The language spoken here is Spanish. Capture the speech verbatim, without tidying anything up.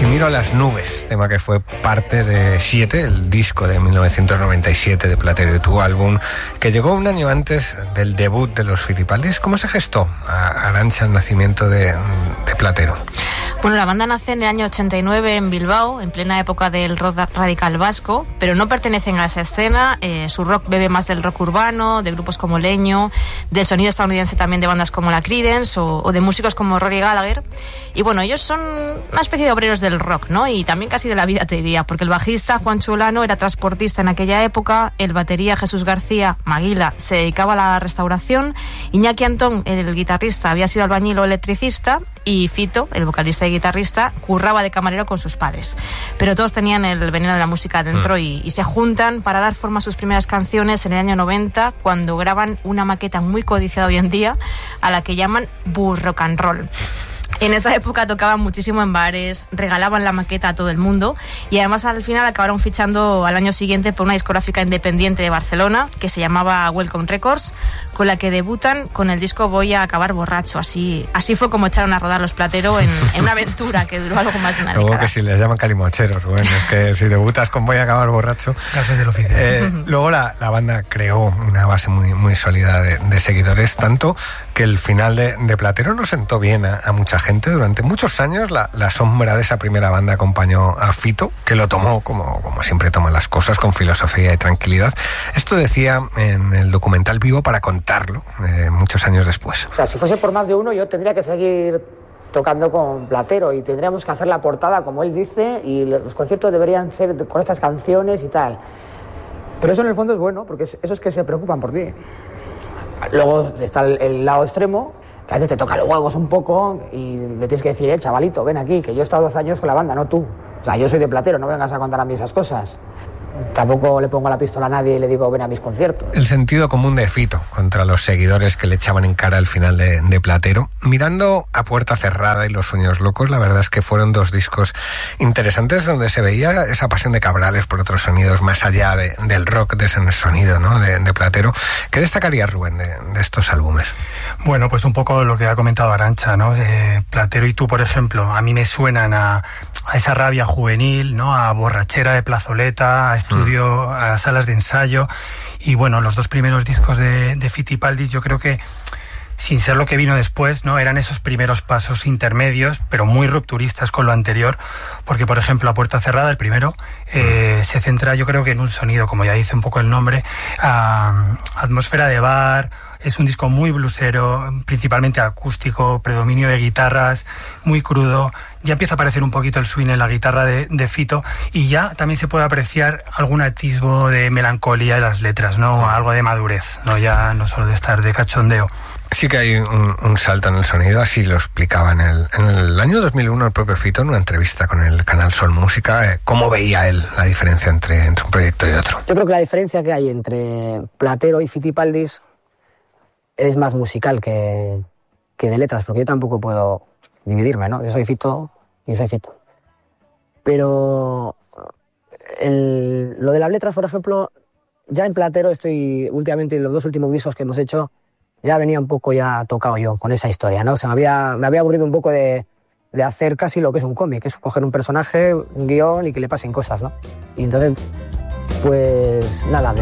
Miro a las nubes, tema que fue parte de Siete, el disco de mil novecientos noventa y siete de Platero y tu álbum, que llegó un año antes del debut de los Fitipaldis. ¿Cómo se gestó, Arantxa, el nacimiento de, de Platero? Bueno, la banda nace en el año ochenta y nueve en Bilbao, en plena época del rock radical vasco, pero no pertenecen a esa escena. Eh, su rock bebe más del rock urbano, de grupos como Leño, del sonido estadounidense también de bandas como la Creedence o, o de músicos como Rory Gallagher. Y bueno, ellos son una especie de obreros del rock, ¿no? Y también casi de la vida, te diría, porque el bajista Juan Chulano era transportista en aquella época, el batería Jesús García Maguila se dedicaba a la restauración, Iñaki Antón, el guitarrista, había sido albañil o electricista, y Fito, el vocalista y guitarrista, curraba de camarero con sus padres. Pero todos tenían el veneno de la música dentro mm. y, y se juntan para dar forma a sus primeras canciones en el año noventa, cuando graban una maqueta muy codiciada hoy en día, a la que llaman Bus Rock and Roll. En esa época tocaban muchísimo en bares, regalaban la maqueta a todo el mundo y además al final acabaron fichando al año siguiente por una discográfica independiente de Barcelona que se llamaba Welcome Records, con la que debutan con el disco Voy a acabar borracho. Así así fue como echaron a rodar los Platero en, en una aventura que duró algo más de una década. Luego que si les llaman calimocheros, bueno, es que si debutas con Voy a acabar borracho... Caso del oficio. Eh, luego la, la banda creó una base muy, muy sólida de, de seguidores, tanto que el final de, de Platero no sentó bien a, a mucha gente. Durante muchos años la, la sombra de esa primera banda acompañó a Fito, que lo tomó como, como siempre toman las cosas, con filosofía y tranquilidad. Esto decía en el documental Vivo para contarlo eh, muchos años después. O sea, si fuese por más de uno, yo tendría que seguir tocando con Platero y tendríamos que hacer la portada como él dice y los conciertos deberían ser con estas canciones y tal. Pero eso en el fondo es bueno, porque eso es que se preocupan por ti. Luego está el, el lado extremo, que a veces te toca los huevos un poco y le tienes que decir, eh, chavalito, ven aquí, que yo he estado doce años con la banda, no tú. O sea, yo soy de Platero, no vengas a contar a mí esas cosas. Tampoco le pongo la pistola a nadie y le digo, ven a mis conciertos. El sentido común de Fito contra los seguidores que le echaban en cara el final de, de Platero. Mirando a Puerta Cerrada y Los Sueños Locos, la verdad es que fueron dos discos interesantes donde se veía esa pasión de Cabrales por otros sonidos más allá de, del rock, de ese sonido, ¿no?, de, de Platero. ¿Qué destacaría, Rubén, de, de estos álbumes? Bueno, pues un poco lo que ha comentado Arantxa, ¿no? Eh, Platero y tú, por ejemplo, a mí me suenan a, a esa rabia juvenil, ¿no?, a borrachera de plazoleta, a estudio, mm. a salas de ensayo. Y bueno, los dos primeros discos de, de Fitipaldis, yo creo que, sin ser lo que vino después, ¿no?, eran esos primeros pasos intermedios, pero muy rupturistas con lo anterior, porque, por ejemplo, A Puerta Cerrada, el primero, eh, mm. se centra, yo creo que en un sonido, como ya dice un poco el nombre, a, atmósfera de bar. Es un disco muy blusero, principalmente acústico, predominio de guitarras, muy crudo. Ya empieza a aparecer un poquito el swing en la guitarra de, de Fito y ya también se puede apreciar algún atisbo de melancolía en las letras, ¿no? Algo de madurez, no ya no solo de estar de cachondeo. Sí que hay un, un salto en el sonido, así lo explicaba en el, en el año dos mil uno el propio Fito en una entrevista con el canal Sol Música, eh, cómo veía él la diferencia entre, entre un proyecto y otro. Yo creo que la diferencia que hay entre Platero y Fitipaldis es más musical que, que de letras, porque yo tampoco puedo dividirme, ¿no? Yo soy Fito y soy Fito. Pero el, lo de las letras, por ejemplo, ya en Platero estoy, últimamente, en los dos últimos discos que hemos hecho, ya venía un poco ya tocado yo con esa historia, ¿no? O sea, me había, me había aburrido un poco de, de hacer casi lo que es un cómic, que es coger un personaje, un guión y que le pasen cosas, ¿no? Y entonces, pues nada,